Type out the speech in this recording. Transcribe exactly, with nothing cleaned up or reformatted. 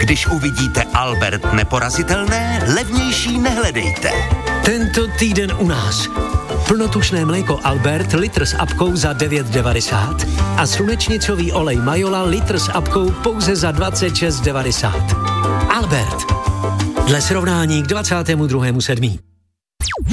Když uvidíte Albert neporazitelné, levnější nehledejte. Tento týden u nás. Plnotučné mléko Albert litr s apkou za devět devadesát a slunečnicový olej Majola litr s apkou pouze za dvacet šest devadesát. Albert. Dle srovnání k dvacátému druhému sedmý